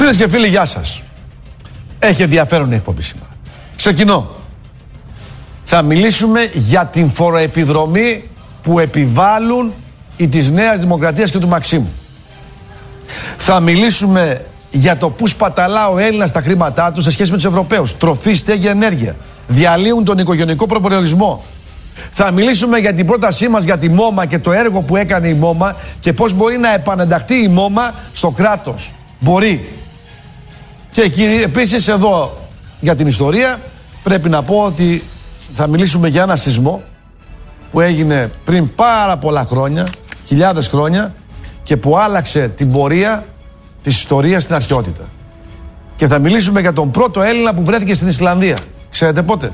Φίλες και φίλοι, γεια σας. Έχει ενδιαφέρον η εκπομπή σήμερα. Ξεκινώ. Θα μιλήσουμε για την φοροεπιδρομή που επιβάλλουν οι της Νέας Δημοκρατίας και του Μαξίμου. Θα μιλήσουμε για το που σπαταλά ο Έλληνας τα χρήματά του σε σχέση με τους Ευρωπαίους. Τροφή, στέγη, ενέργεια. Διαλύουν τον οικογενειακό προπολογισμό. Θα μιλήσουμε για την πρότασή μας για τη ΜΟΜΑ και το έργο που έκανε η ΜΟΜΑ και πώς μπορεί να επανενταχθεί η ΜΟΜΑ στο κράτος. Μπορεί. Και επίσης εδώ για την ιστορία πρέπει να πω ότι θα μιλήσουμε για ένα σεισμό που έγινε πριν πάρα πολλά χρόνια, χιλιάδες χρόνια, και που άλλαξε την πορεία της ιστορίας στην αρχαιότητα. Και θα μιλήσουμε για τον πρώτο Έλληνα που βρέθηκε στην Ισλανδία. Ξέρετε πότε?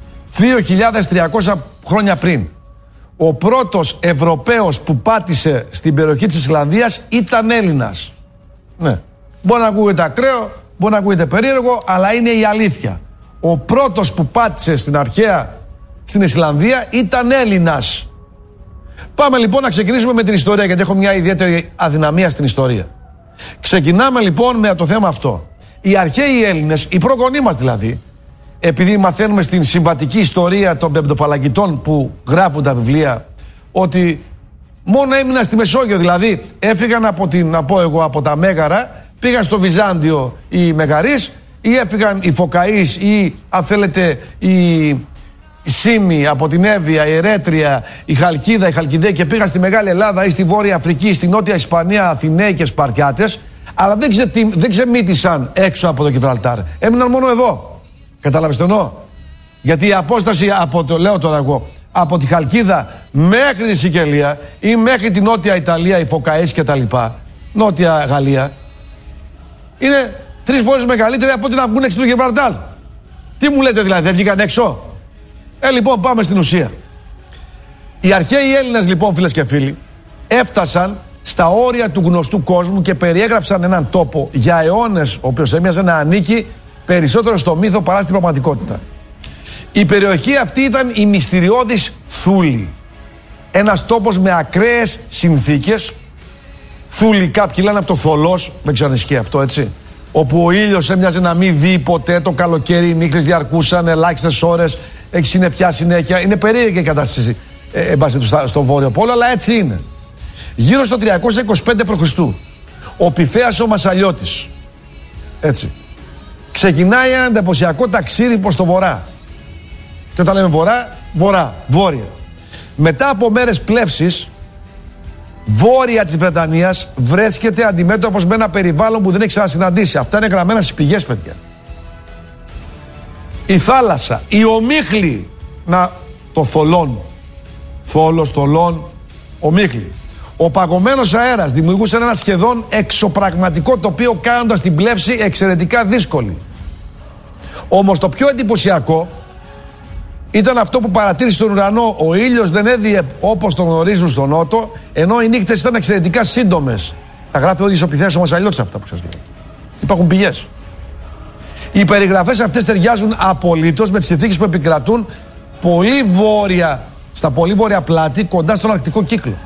2.300 χρόνια πριν. Ο πρώτος Ευρωπαίος που πάτησε στην περιοχή της Ισλανδίας ήταν Έλληνας. Ναι. Μπορεί να ακούγεται ακραίο, μπορεί να ακούγεται περίεργο, αλλά είναι η αλήθεια. Ο πρώτος που πάτησε στην αρχαία στην Ισλανδία ήταν Έλληνας. Πάμε λοιπόν να ξεκινήσουμε με την ιστορία, γιατί έχω μια ιδιαίτερη αδυναμία στην ιστορία. Ξεκινάμε λοιπόν με το θέμα αυτό. Οι αρχαίοι Έλληνες, οι προγονείς μας δηλαδή, επειδή μαθαίνουμε στην συμβατική ιστορία των πεμπτοφαλακητών που γράφουν τα βιβλία, ότι μόνο έμειναν στη Μεσόγειο, δηλαδή έφυγαν από τα Μέγαρα, πήγαν στο Βυζάντιο οι Μεγαρείς, ή έφυγαν οι Φωκαείς, ή αν θέλετε οι Σύμοι από την Εύβοια, η Ερέτρια, η Χαλκίδα, οι Χαλκιδαίοι, και πήγαν στη Μεγάλη Ελλάδα ή στη Βόρεια Αφρική, στη Νότια Ισπανία, Αθηναίοι και Σπαρτιάτες, αλλά δεν ξεμύτησαν έξω από το Γιβραλτάρ. Έμειναν μόνο εδώ. Κατάλαβες το εννοώ? Γιατί η απόσταση από τη Χαλκίδα μέχρι τη Σικελία ή μέχρι τη Νότια Ιταλία, οι Φωκαείς και τα λοιπά, Νότια Γαλλία, είναι 3 φορές μεγαλύτερη από ότι να βγουν έξω του Γιβραλτάρ. Τι μου λέτε δηλαδή, δεν βγήκαν έξω? Λοιπόν, πάμε στην ουσία. Οι αρχαίοι Έλληνες λοιπόν, φίλες και φίλοι, έφτασαν στα όρια του γνωστού κόσμου και περιέγραψαν έναν τόπο για αιώνες, ο οποίος έμοιαζε να ανήκει περισσότερο στο μύθο παρά στην πραγματικότητα. Η περιοχή αυτή ήταν η μυστηριώδης Θούλη. Ένας τόπος με ακραίες συνθήκες. Θούλη, κάποιοι λένε από το Θολός, δεν ξέρω αν ισχύει αυτό, έτσι. Όπου ο ήλιος έμοιαζε να μην δει ποτέ, το καλοκαίρι οι νύχτες διαρκούσαν ελάχιστες ώρες, έχει συννεφιά συνέχεια. Είναι περίεργη η κατάσταση στο Βόρειο Πόλο, αλλά έτσι είναι. Γύρω στο 325 π.Χ. ο Πυθέας ο Μασσαλιώτης, έτσι, ξεκινάει ένα εντυπωσιακό ταξίδι προς το βορρά. Και όταν λέμε βορρά, βόρεια. Μετά από μέρες πλεύσης, βόρεια της Βρετανίας βρίσκεται αντιμέτωπος με ένα περιβάλλον που δεν έχει ξανασυναντήσει. Αυτά είναι γραμμένα στις πηγές, παιδιά. Η θάλασσα, η ομίχλη, το θολόν, θόλος, θολόν, ομίχλη. Ο παγωμένος αέρας δημιουργούσε ένα σχεδόν εξωπραγματικό τοπίο, κάνοντας την πλεύση εξαιρετικά δύσκολη. Όμως το πιο εντυπωσιακό ήταν αυτό που παρατήρησε στον ουρανό. Ο ήλιος δεν έδιε όπως τον γνωρίζουν στον νότο, ενώ οι νύχτες ήταν εξαιρετικά σύντομες. Τα γράφει ο ίδιος ο Πυθέας ο Μασσαλιώτης αυτά που σας λέω. Υπάρχουν πηγές. Οι περιγραφές αυτές ταιριάζουν απολύτως με τις συνθήκες που επικρατούν στα πολύ βόρεια πλάτη, κοντά στον αρκτικό κύκλο.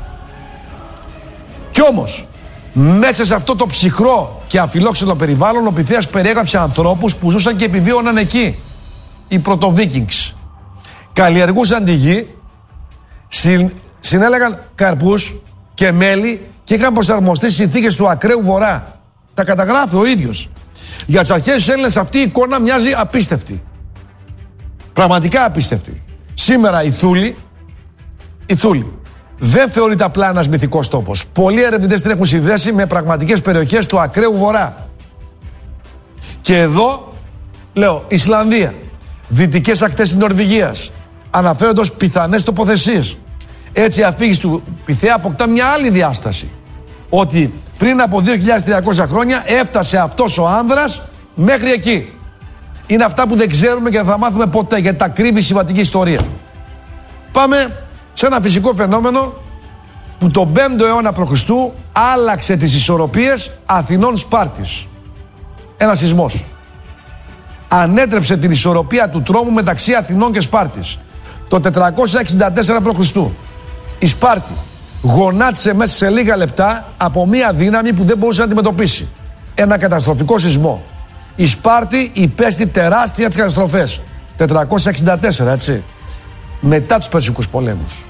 Κι όμως, μέσα σε αυτό το ψυχρό και αφιλόξενο περιβάλλον, ο Πυθέας περιέγραψε ανθρώπους που ζούσαν και επιβίωναν εκεί. Οι πρωτοβίκινγκς. Καλλιεργούσαν τη γη, συνέλεγαν καρπούς και μέλι και είχαν προσαρμοστεί στις συνθήκες του ακραίου βορρά. Τα καταγράφει ο ίδιος. Για τους αρχαίους Έλληνες αυτή η εικόνα μοιάζει απίστευτη. Πραγματικά απίστευτη. Σήμερα η Θούλη δεν θεωρείται απλά ένας μυθικός τόπος. Πολλοί ερευνητές την έχουν συνδέσει με πραγματικές περιοχές του ακραίου βορρά. Και εδώ, λέω, Ισλανδία, δυτικές ακτές της Νορβηγίας, αναφέρονται ως πιθανές τοποθεσίες. Έτσι η αφήγηση του Πυθέα αποκτά μια άλλη διάσταση. Ότι πριν από 2.300 χρόνια έφτασε αυτός ο άνδρας μέχρι εκεί. Είναι αυτά που δεν ξέρουμε και δεν θα μάθουμε ποτέ, γιατί τα κρύβει η συμβατική ιστορία. Πάμε σε ένα φυσικό φαινόμενο που τον 5ο αιώνα π.Χ. άλλαξε τις ισορροπίες Αθηνών-Σπάρτης. Ένας σεισμός. Ανέτρεψε την ισορροπία του τρόμου μεταξύ Αθηνών και Σπάρτης. Το 464 π.Χ. η Σπάρτη γονάτισε μέσα σε λίγα λεπτά από μια δύναμη που δεν μπορούσε να αντιμετωπίσει. ένα καταστροφικό σεισμό. Η Σπάρτη υπέστη τεράστια τις καταστροφές. 464, έτσι. Μετά τους Περσικούς πολέμους.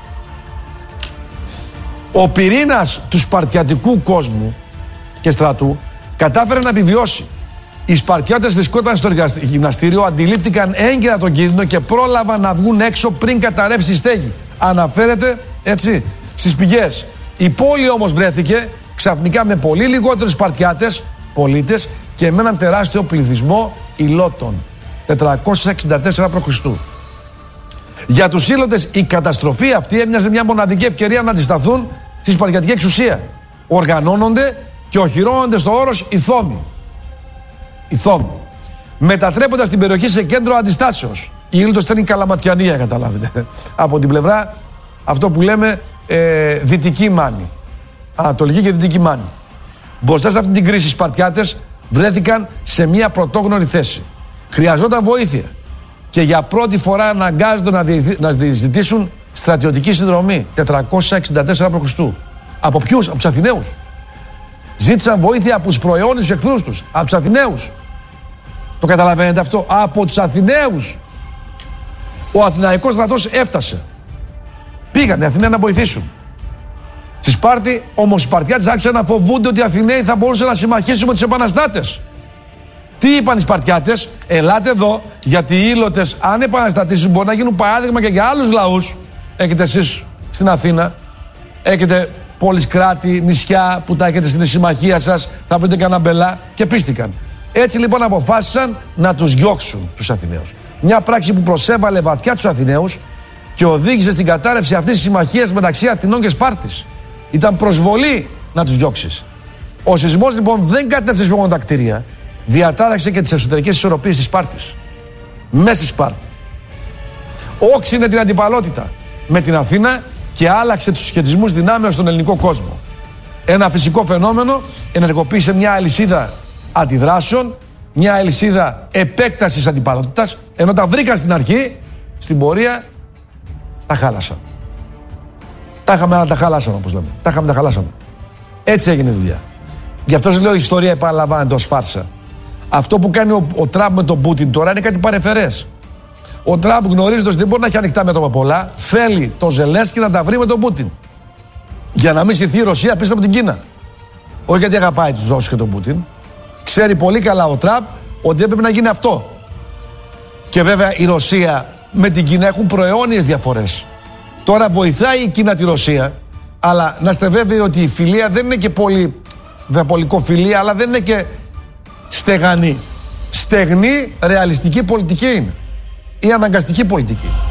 Ο πυρήνας του σπαρτιατικού κόσμου και στρατού κατάφερε να επιβιώσει. Οι Σπαρτιάτες βρισκόταν στο γυμναστήριο, αντιλήφθηκαν έγκαιρα τον κίνδυνο και πρόλαβαν να βγουν έξω πριν καταρρεύσει η στέγη. Αναφέρεται, έτσι, στις πηγές. Η πόλη όμως βρέθηκε ξαφνικά με πολύ λιγότερους Σπαρτιάτες, πολίτες, και με έναν τεράστιο πληθυσμό υλότων. 464 π.Χ. Για τους ήλωτες η καταστροφή αυτή έμοιαζε μια μοναδική ευκαιρία να αντισταθούν στη σπαρτιατική εξουσία. Οργανώνονται και οχυρώνονται στο όρος οι θόμοι. Οι θόμοι. Μετατρέποντας την περιοχή σε κέντρο αντιστάσεως. Οι ήλωτες ήταν η Καλαματιανία, καταλάβετε. Από την πλευρά αυτό που λέμε δυτική Μάνη. Ανατολική και δυτική Μάνη. Μπροστά σε αυτή την κρίση οι Σπαρτιάτες βρέθηκαν σε μια πρωτόγνωρη θέση. Χρειαζόταν βοήθεια. Και για πρώτη φορά αναγκάζονται να ζητήσουν στρατιωτική συνδρομή. 464 π.Χ. Από ποιους? Από τους Αθηναίους. Ζήτησαν βοήθεια από τους προαιώνιους εχθρούς τους. Από τους Αθηναίους. Το καταλαβαίνετε αυτό? Από τους Αθηναίους. Ο Αθηναϊκός στρατός έφτασε. Πήγαν οι Αθηναίοι να βοηθήσουν. Στη Σπάρτη όμως οι Σπαρτιάτες άρχισαν να φοβούνται ότι οι Αθηναίοι θα μπορούσαν να συμμαχίσουν με τους επαναστάτες. Τι είπαν οι Σπαρτιάτες? Ελάτε εδώ, γιατί οι ήλωτες, αν επαναστατήσουν, μπορεί να γίνουν παράδειγμα και για άλλους λαούς. Έχετε εσείς στην Αθήνα, έχετε πόλεις, κράτη, νησιά που τα έχετε στην συμμαχία σας, θα βρείτε κανένα μπελά, και πίστηκαν. Έτσι λοιπόν αποφάσισαν να τους διώξουν τους Αθηναίους. Μια πράξη που προσέβαλε βαθιά τους Αθηναίους και οδήγησε στην κατάρρευση αυτής της συμμαχίας μεταξύ Αθηνών και Σπάρτης. Ήταν προσβολή να τους διώξεις. Ο σεισμός λοιπόν δεν κατέφθασε μόνο τα κτίρια, διατάραξε και τις εσωτερικές ισορροπίες της Σπάρτης. Μέσα στη Σπάρτη. Όξινε την αντιπαλότητα με την Αθήνα και άλλαξε τους συσχετισμούς δυνάμεων στον ελληνικό κόσμο. Ένα φυσικό φαινόμενο ενεργοποίησε μια αλυσίδα αντιδράσεων, μια αλυσίδα επέκτασης αντιπαλότητας, ενώ τα βρήκαν στην αρχή, στην πορεία τα χάλασαν. Τα είχαμε, αλλά τα χαλάσαμε, όπως λέμε. Τα είχαμε, τα χαλάσαμε. Έτσι έγινε η δουλειά. Γι' αυτό σας λέω, η ιστορία επαναλαμβάνεται ως φάρσα. Αυτό που κάνει ο Τραμπ με τον Πούτιν τώρα είναι κάτι παρεφερές. Ο Τραμπ, γνωρίζοντας ότι δεν μπορεί να έχει ανοιχτά μέτωπα πολλά, θέλει τον Ζελένσκι να τα βρει με τον Πούτιν. Για να μην συρθεί η Ρωσία πίσω από την Κίνα. Όχι γιατί αγαπάει τους Ρώσους και τον Πούτιν. Ξέρει πολύ καλά ο Τραμπ ότι δεν πρέπει να γίνει αυτό. Και βέβαια η Ρωσία με την Κίνα έχουν προαιώνιες διαφορές. Τώρα βοηθάει η Κίνα τη Ρωσία, αλλά να είστε βέβαιοι ότι η φιλία δεν είναι και πολύ φιλία, αλλά δεν είναι και στεγανή. Στεγνή, ρεαλιστική πολιτική είναι. Ή αναγκαστική πολιτική.